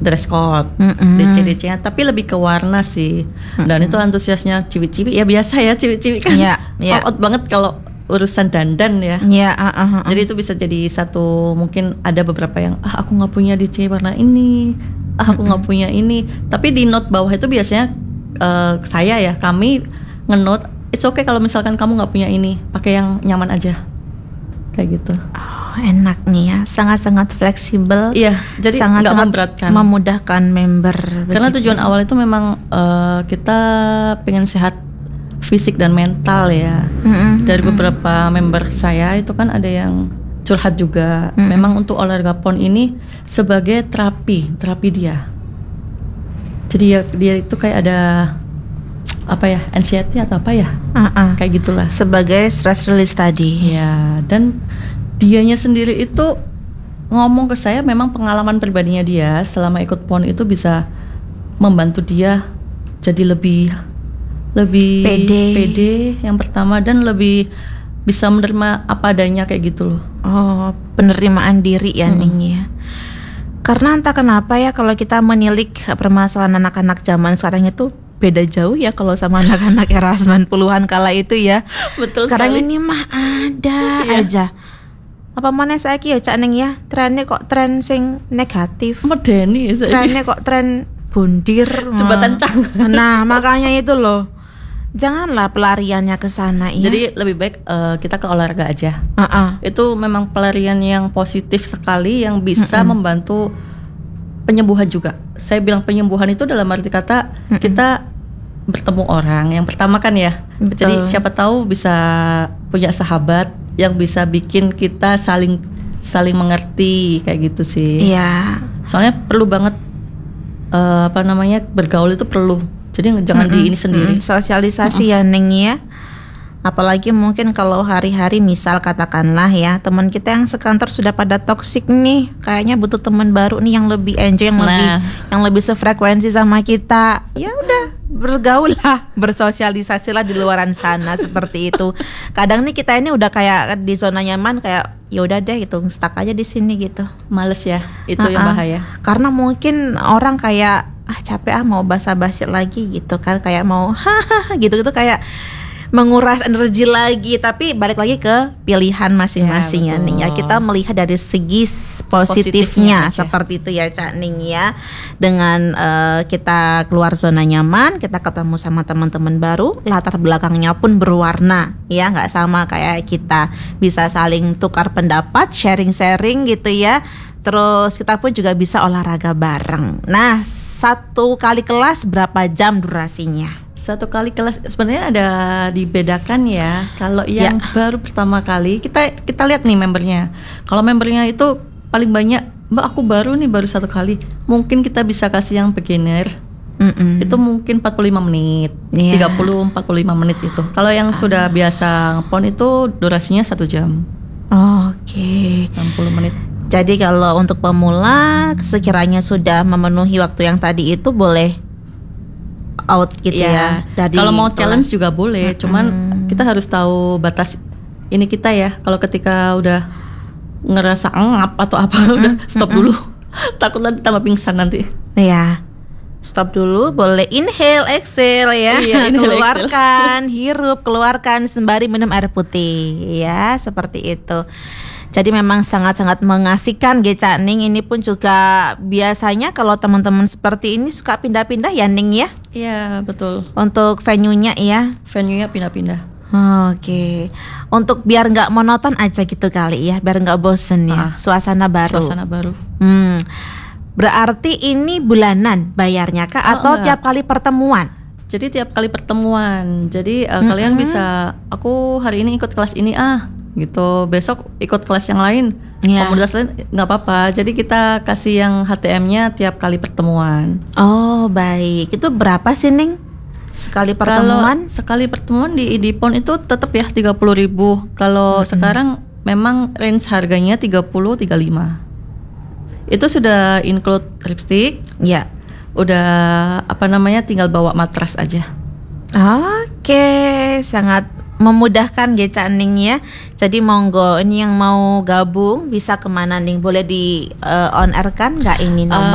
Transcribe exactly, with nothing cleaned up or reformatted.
dress code, Mm-mm. D C D C-nya, tapi lebih ke warna sih. Dan Mm-mm. itu antusiasnya ciwi-ciwi, ya biasa ya ciwi-ciwi kan. Iya, iya. All out banget kalau urusan dandan ya. Ya, uh, uh, uh. Jadi itu bisa jadi satu, mungkin ada beberapa yang ah aku nggak punya D C warna ini, ah aku nggak punya ini. Tapi di note bawah itu biasanya uh, saya ya kami ngenote, it's okay kalau misalkan kamu nggak punya ini, pakai yang nyaman aja, kayak gitu. Oh, enak nih ya, sangat-sangat fleksibel. Iya, jadi nggak sangat-sangat memberatkan. memudahkan member. Karena begitu. tujuan awal itu memang uh, kita pengen sehat fisik dan mental ya. Mm-mm. Dari beberapa member saya itu kan ada yang curhat juga. Mm-mm. Memang untuk olahraga pon ini sebagai terapi, terapi dia. Jadi ya dia itu kayak ada apa ya, anxiety atau apa ya, Uh-uh. kayak gitulah. Sebagai stress release tadi. Ya, dan dianya sendiri itu ngomong ke saya memang pengalaman pribadinya dia selama ikut pon itu bisa membantu dia jadi lebih lebih Pede. pede yang pertama, dan lebih bisa menerima apa adanya kayak gitu loh. Oh, penerimaan diri ya, Mm-mm. Ning ya. Karena entah kenapa ya kalau kita menilik permasalahan anak-anak zaman sekarang itu beda jauh ya kalau sama anak-anak era sembilan puluhan kala itu ya. Betul Sekarang sekali. ini mah ada Iya. aja. Apa mana saiki ya Cak Ning ya, trennya kok tren sing negatif. Medeni ya saya. Trennya kok tren bundir. Jembatan Cang. Nah, makanya itu loh. Janganlah pelariannya ke sana ya. Jadi lebih baik uh, kita ke olahraga aja. uh-uh. Itu memang pelarian yang positif sekali yang bisa Mm-mm. membantu penyembuhan juga. Saya bilang penyembuhan itu dalam arti kata Mm-mm. kita bertemu orang yang pertama kan ya. Betul. Jadi siapa tahu bisa punya sahabat yang bisa bikin kita saling saling mengerti kayak gitu sih. Iya. Soalnya perlu banget uh, apa namanya bergaul itu perlu. Jadi jangan Mm-mm. di ini sendiri. Mm-mm. Sosialisasi ya Ning ya. Apalagi mungkin kalau hari-hari misal katakanlah ya teman kita yang sekantor sudah pada toksik nih, kayaknya butuh teman baru nih yang lebih enjoy, yang Nah. lebih yang lebih sefrekuensi sama kita. Ya udah, bergaul lah, bersosialisasi lah di luaran sana seperti itu. Kadang nih kita ini udah kayak di zona nyaman, kayak ya udah deh gitu, stuck aja di sini gitu. Males ya, itu yang Uh-uh. bahaya. Karena mungkin orang kayak ah capek ah mau basa-basi lagi gitu kan, kayak mau hahaha gitu-gitu, kayak menguras energi lagi. Tapi balik lagi ke pilihan masing-masing ya, Ya, betul. Ning ya. Kita melihat dari segi s- Positifnya positifnya aja. seperti itu ya Cak Ning ya. Dengan eh, kita keluar zona nyaman, kita ketemu sama teman-teman baru, latar belakangnya pun berwarna ya, nggak sama kayak kita, bisa saling tukar pendapat, sharing-sharing gitu ya. Terus kita pun juga bisa olahraga bareng. Nah, satu kali kelas berapa jam durasinya? Satu kali kelas sebenarnya ada dibedakan ya. Kalau yang Ya. baru pertama kali kita kita lihat nih membernya. Kalau membernya itu paling banyak, Mbak aku baru nih baru satu kali. Mungkin kita bisa kasih yang beginner. Mm-mm. Itu mungkin empat puluh lima menit, Iya. tiga puluh sampai empat puluh lima menit itu. Kalau yang sudah biasa ngepon itu durasinya satu jam, Oke. enam puluh menit. Jadi kalau untuk pemula sekiranya sudah memenuhi waktu yang tadi itu boleh out gitu ya. Dari Kalau mau kelas. challenge juga boleh, Mm-mm. cuman kita harus tahu batas ini kita ya. Kalau ketika udah ngerasa ngap atau apa, udah stop dulu. Takut nanti tambah pingsan nanti. Ya. Stop dulu, boleh inhale, exhale ya. Iya, inhale, keluarkan, hirup, keluarkan sembari minum air putih ya, seperti itu. Jadi memang sangat-sangat mengasihkan Cak Ning. Ini pun juga biasanya kalau teman-teman seperti ini suka pindah-pindah ya Ning ya, Iya, betul. untuk venue-nya ya. Venue-nya pindah-pindah. Oke, untuk biar nggak monoton aja gitu kali ya, biar nggak bosen ya, Ah, suasana baru. Suasana baru. Hmm, berarti ini bulanan bayarnya kah Oh, atau enggak. tiap kali pertemuan? Jadi tiap kali pertemuan. Jadi uh, kalian bisa, aku hari ini ikut kelas ini ah, gitu. Besok ikut kelas yang lain, Iya. komunitas lain nggak apa-apa. Jadi kita kasih yang H T M-nya tiap kali pertemuan. Oh baik, itu berapa sih Ning sekali pertemuan? Kalau sekali pertemuan di Idipon itu tetap ya tiga puluh ribu. Kalau sekarang memang range harganya tiga puluh tiga puluh lima. Itu sudah include lipstick, Ya. udah apa namanya tinggal bawa matras aja. Oke, sangat memudahkan Cak Ning ya. Jadi monggo ini yang mau gabung bisa kemana Ning? Boleh di uh, on air kan nggak ini nomor?